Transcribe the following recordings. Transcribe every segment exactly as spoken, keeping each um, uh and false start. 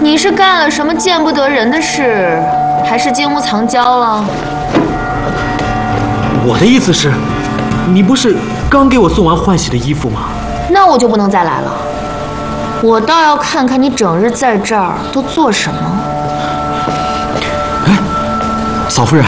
你是干了什么见不得人的事，还是金屋藏娇了？ 我的意思是，你不是刚给我送完换洗的衣服吗？ 那我就不能再来了。我倒要看看你整日在这儿都做什么。 哎，嫂夫人，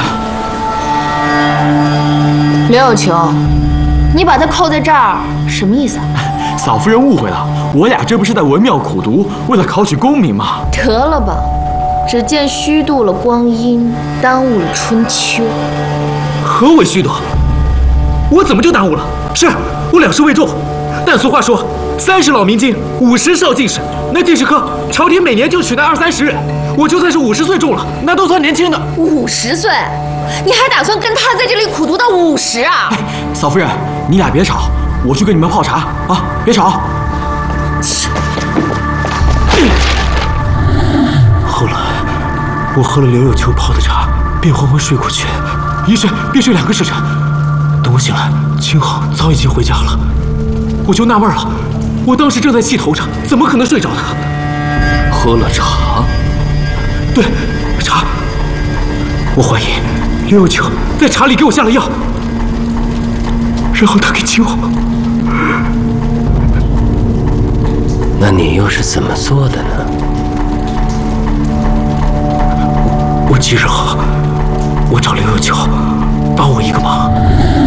刘有求，你把他扣在这儿，什么意思啊？ 嫂夫人误会了，我俩这不是在文庙苦读，为了考取功名吗？ 得了吧，只见虚度了光阴，耽误了春秋。 何为虚度？我怎么就耽误了？是我两世未中，但俗话说，三十老明经，五十少进士。那进士科，朝廷每年就取那二三十人，我就算是五十岁中了，那都算年轻的。 五十岁，你还打算跟他在这里苦读到五十啊？ 哎，嫂夫人，你俩别吵，我去给你们泡茶啊！别吵。后来，我喝了刘有求泡的茶，便昏昏睡过去，一睡便睡两个时辰。等我醒来，秦昊早已经回家了，我就纳闷了，我当时正在气头上，怎么可能睡着呢？ 喝了茶？ 对，茶。我怀疑刘有求在茶里给我下了药，然后他给秦昊。 那你又是怎么做的呢？ 我几日后，我找刘有求帮我一个忙。